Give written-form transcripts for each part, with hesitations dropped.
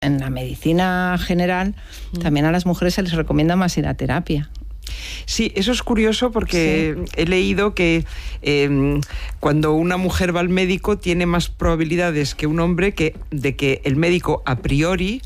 en la medicina general también a las mujeres se les recomienda más ir a terapia. Sí, eso es curioso porque he leído que cuando una mujer va al médico tiene más probabilidades que un hombre de que el médico a priori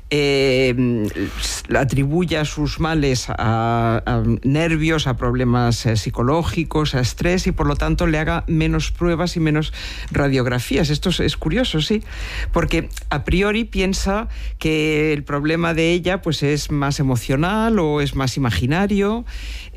atribuya sus males a nervios, a problemas psicológicos, a estrés, y por lo tanto le haga menos pruebas y menos radiografías. Esto es curioso, sí, porque a priori piensa que el problema de ella pues es más emocional o es más imaginario.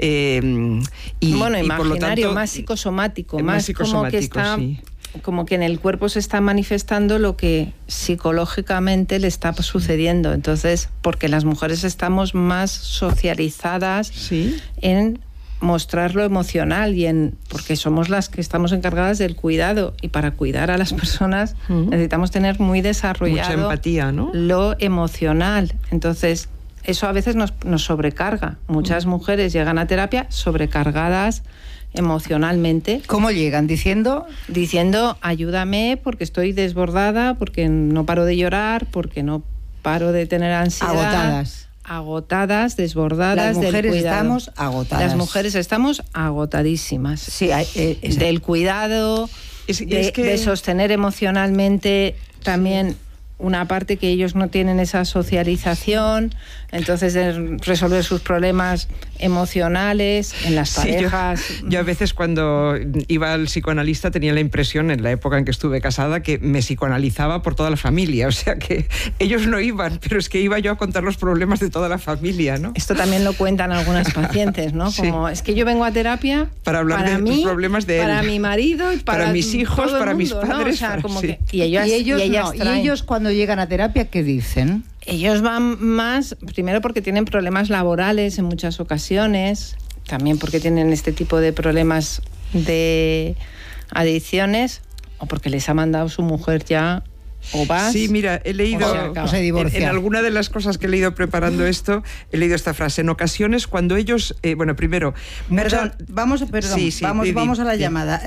Imaginario, por lo tanto, más psicosomático, más como que está... Sí. Como que en el cuerpo se está manifestando lo que psicológicamente le está sucediendo. Entonces, porque las mujeres estamos más socializadas en mostrar lo emocional porque somos las que estamos encargadas del cuidado, y para cuidar a las personas necesitamos tener muy desarrollado mucha empatía, ¿no? Lo emocional. Entonces, eso a veces nos sobrecarga. Muchas mujeres llegan a terapia sobrecargadas emocionalmente. ¿Cómo llegan? Diciendo, ayúdame porque estoy desbordada, porque no paro de llorar, porque no paro de tener ansiedad. Agotadas, desbordadas. Las mujeres del cuidado. Estamos agotadas. Las mujeres estamos agotadísimas. Sí, del cuidado, de sostener emocionalmente también una parte que ellos no tienen esa socialización, entonces de resolver sus problemas emocionales en las parejas. Yo a veces cuando iba al psicoanalista tenía la impresión, en la época en que estuve casada, que me psicoanalizaba por toda la familia, o sea que ellos no iban, pero es que iba yo a contar los problemas de toda la familia, ¿no? Esto también lo cuentan algunas pacientes, ¿no? Como, es que yo vengo a terapia para hablar de los problemas de él, para mi marido y para mis hijos, para mis padres, ¿no? O sea, como que, y ellos cuando llegan a terapia, ¿qué dicen? Ellos van más, primero porque tienen problemas laborales en muchas ocasiones, también porque tienen este tipo de problemas de adicciones, o porque les ha mandado su mujer ya, o vas... Sí, mira, he leído, en alguna de las cosas que he leído preparando esto, he leído esta frase: en ocasiones cuando ellos, primero... Vamos a la llamada.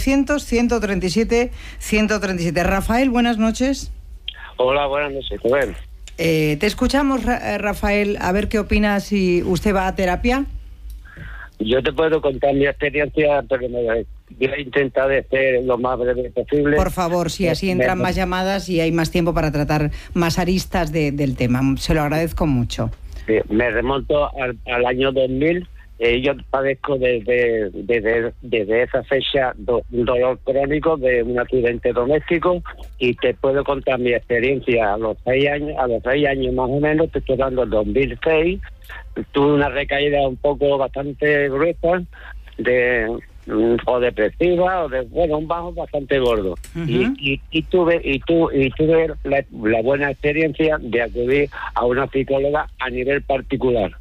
900-137-137. Rafael, buenas noches. Hola, buenas noches. Bueno. Te escuchamos, Rafael, a ver qué opinas si usted va a terapia. Yo te puedo contar mi experiencia, pero voy a intentar de ser lo más breve posible. Por favor, sí, así entran más llamadas y hay más tiempo para tratar más aristas del tema. Se lo agradezco mucho. Sí, me remonto al año 2000. Yo padezco desde esa fecha un dolor crónico de un accidente doméstico, y te puedo contar mi experiencia a los 6 años más o menos. Te estoy dando el 2006. Tuve una recaída bastante gruesa o depresiva, un bajo bastante gordo. Y tuve la buena experiencia de acudir a una psicóloga a nivel particular.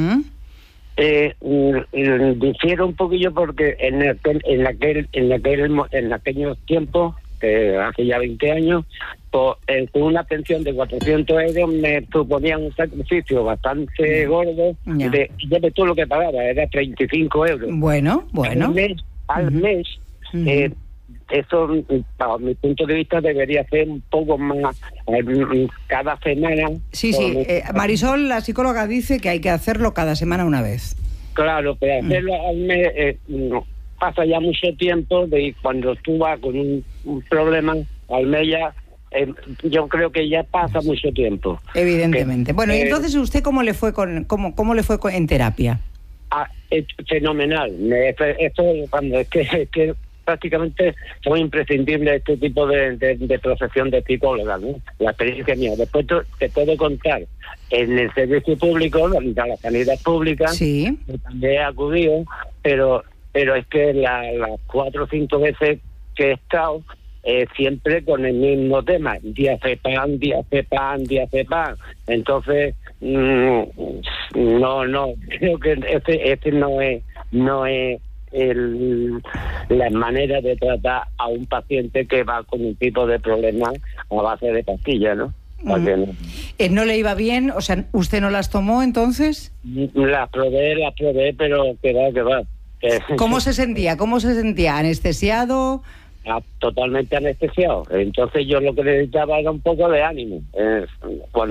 Difiero un poquillo porque en aquellos tiempos, hace ya 20 años, con una pensión de 400 euros me suponía un sacrificio bastante gordo. Ya ves tú lo que pagaba, era 35 euros. Bueno. Al mes. Eso, a mi punto de vista, debería ser un poco más cada semana. Sí. Marisol, la psicóloga, dice que hay que hacerlo cada semana una vez. Claro, pero hacerlo al mes pasa ya mucho tiempo. Cuando tú vas con un problema al mes ya, yo creo que ya pasa mucho tiempo. Evidentemente. Y entonces, ¿usted cómo le fue en terapia? Fenomenal. Esto cuando es que prácticamente son imprescindibles este tipo de profesión de psicóloga, ¿no? La experiencia mía. Después te puedo contar en el servicio público, de la sanidad pública, que también he acudido, pero es que las 4 o 5 veces que he estado, siempre con el mismo tema: diazepam. Entonces, no, creo que este no es la manera de tratar a un paciente que va con un tipo de problema a base de pastillas, ¿no? ¿No le iba bien? O sea, ¿usted no las tomó entonces? Las probé, pero que va. ¿Cómo se sentía? ¿Anestesiado? Totalmente anestesiado. Entonces yo lo que necesitaba era un poco de ánimo. Cuando